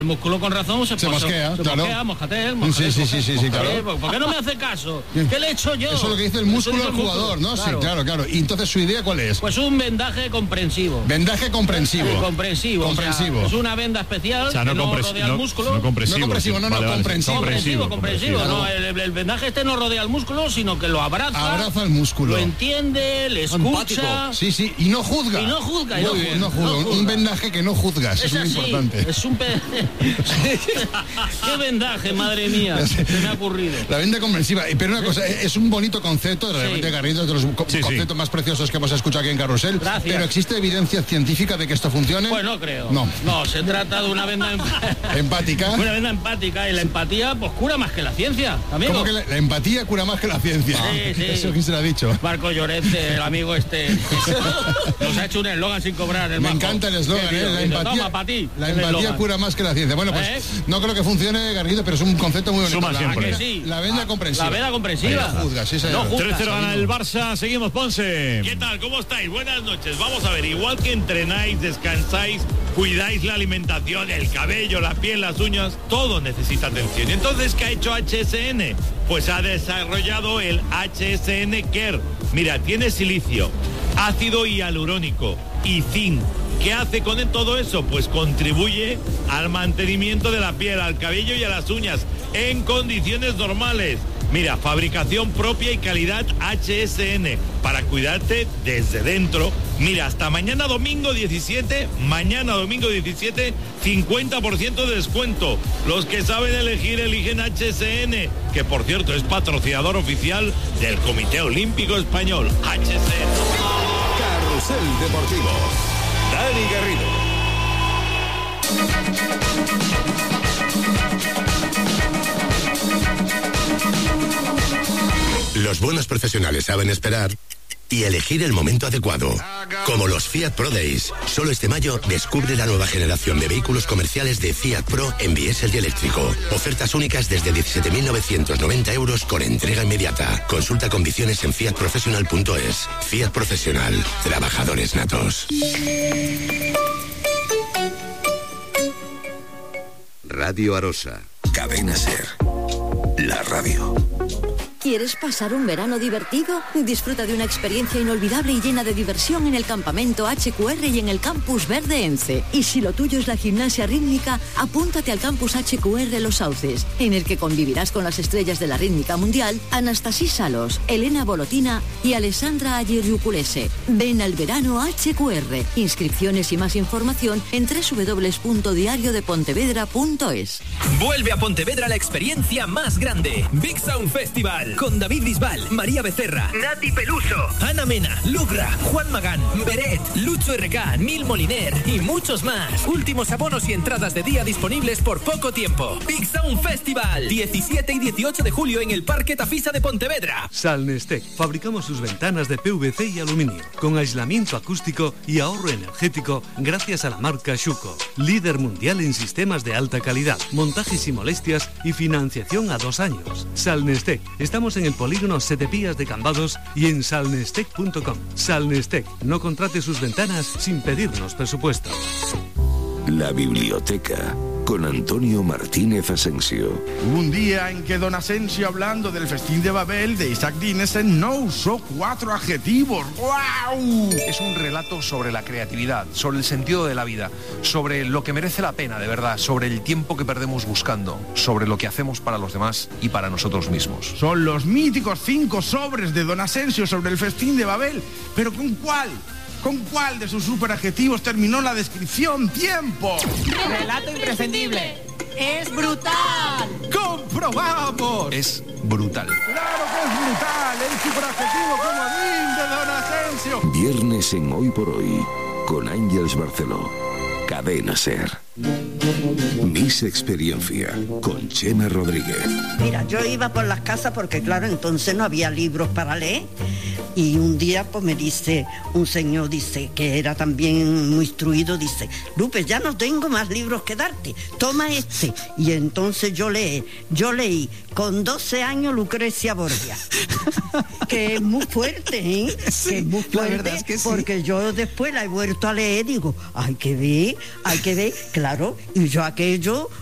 El músculo con razón se mosquea, claro. Mosquea, mójate. Sí, claro. ¿Por qué no me hace caso? ¿Qué le he hecho yo? Eso es lo que dice el músculo del jugador, ¿no? Claro. Sí, claro. ¿Y entonces su idea cuál es? Pues un vendaje comprensivo. Vendaje comprensivo. Comprensivo. O sea, es una venda especial que no rodea el músculo. No compresivo, comprensivo. Comprensivo. No, el vendaje no rodea el músculo, sino que lo abraza. Abraza el músculo. Lo entiende, le escucha. Sí, y no juzga. No juzga. Un vendaje que no juzgas, es muy importante. Es un qué vendaje, madre mía, se me ha ocurrido. La venda comprensiva. Pero una cosa, es un bonito concepto, realmente, Garrido, de los conceptos más preciosos que hemos escuchado aquí en Carrusel. Gracias. Pero ¿existe evidencia científica de que esto funcione? Pues no creo. No, se trata de una venda empática. Una venda empática, y la empatía pues cura más que la ciencia, amigo. ¿Cómo que la empatía cura más que la ciencia? Sí. ¿Eso quién se lo ha dicho? Marco Llorente, el amigo nos ha hecho un eslogan sin cobrar. Me encanta el eslogan, la empatía. Toma, para ti. La empatía cura más que la ciencia. Bueno, pues no creo que funcione, Garrido, pero es un concepto muy bonito. Suma siempre. La venda comprensiva. La venda comprensiva. No juzga, sí, señor. 3-0 gana el Barça. Seguimos, Ponce. ¿Qué tal? ¿Cómo estáis? Buenas noches. Vamos a ver, igual que entrenáis, descansáis, cuidáis la alimentación, el cabello, la piel, las uñas, todo necesita atención. Entonces, ¿qué ha hecho HSN? Pues ha desarrollado el HSN Care. Mira, tiene silicio, ácido hialurónico y zinc. ¿Qué hace con todo eso? Pues contribuye al mantenimiento de la piel, al cabello y a las uñas en condiciones normales. Mira, fabricación propia y calidad HSN para cuidarte desde dentro. Mira, hasta mañana domingo 17, 50% de descuento. Los que saben elegir, eligen HSN, que por cierto es patrocinador oficial del Comité Olímpico Español. HSN. Carrusel Deportivo. Dani Garrido. Los buenos profesionales saben esperar y elegir el momento adecuado. Como los Fiat Pro Days. Solo este mayo descubre la nueva generación de vehículos comerciales de Fiat Pro en diésel y eléctrico. Ofertas únicas desde 17.990 euros con entrega inmediata. Consulta condiciones en fiatprofessional.es. Fiat Profesional. Trabajadores natos. Radio Arosa. Cadena Ser. La radio. ¿Quieres pasar un verano divertido? Disfruta de una experiencia inolvidable y llena de diversión en el campamento HQR y en el Campus Verde ENCE. Y si lo tuyo es la gimnasia rítmica, apúntate al Campus HQR Los Sauces, en el que convivirás con las estrellas de la rítmica mundial, Anastasia Salos, Elena Bolotina y Alessandra Aguirre-Uculese. Ven al verano HQR. Inscripciones y más información en www.diariodepontevedra.es. Vuelve a Pontevedra la experiencia más grande. Big Sound Festival. Con David Bisbal, María Becerra, Nati Peluso, Ana Mena, Lugra, Juan Magán, Beret, Lucho RK, Nil Moliner y muchos más. Últimos abonos y entradas de día disponibles por poco tiempo. Big Sound Festival, 17 y 18 de julio en el Parque Tafisa de Pontevedra. Salnestec. Fabricamos sus ventanas de PVC y aluminio, con aislamiento acústico y ahorro energético gracias a la marca Schuco. Líder mundial en sistemas de alta calidad, montajes sin molestias y financiación a 2 años. Salnestec. Estamos en el polígono Setepías de Cambados y en salnestec.com. Salnestec, no contrate sus ventanas sin pedirnos presupuesto. La biblioteca con Antonio Martínez Asensio. Un día en que don Asensio, hablando del festín de Babel de Isaac Dinesen, no usó 4 adjetivos. ¡Guau! Es un relato sobre la creatividad, sobre el sentido de la vida, sobre lo que merece la pena de verdad, sobre el tiempo que perdemos buscando, sobre lo que hacemos para los demás y para nosotros mismos. Son los míticos 5 sobres de don Asensio sobre el festín de Babel. ¿Pero con cuál? ¿Con cuál de sus superadjetivos terminó la descripción? ¡Tiempo! Relato imprescindible. ¡Es brutal! ¡Comprobamos! Es brutal. ¡Claro que es brutal! El superadjetivo comodín de don Asensio. Viernes en Hoy por Hoy, con Ángeles Barceló. Cadena Ser. Mis experiencia con Chema Rodríguez. Mira, yo iba por las casas porque claro, entonces no había libros para leer. Y un día pues me dice un señor, dice, que era también muy instruido, dice: Lupe, ya no tengo más libros que darte, toma este. Y entonces yo leí con 12 años Lucrecia Borgia, que es muy fuerte, ¿eh? Sí, que es muy fuerte, la verdad es que sí. Porque yo después la he vuelto a leer, digo, hay que ver, claro, y yo aquello